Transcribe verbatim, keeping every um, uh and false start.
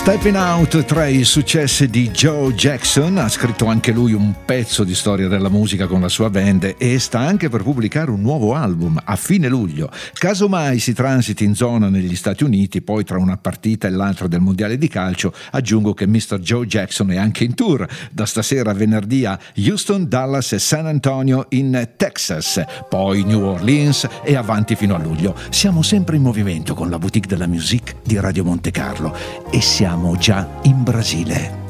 Stepping Out, tra i successi di Joe Jackson, ha scritto anche lui un pezzo di storia della musica con la sua band e sta anche per pubblicare un nuovo album a fine luglio. Caso mai si transiti in zona negli Stati Uniti, poi tra una partita e l'altra del mondiale di calcio, aggiungo che mister Joe Jackson è anche in tour, da stasera a venerdì a Houston, Dallas e San Antonio in Texas, poi New Orleans e avanti fino a luglio. Siamo sempre in movimento con la Boutique de la Musique di Radio Monte Carlo e siamo già in Brasile.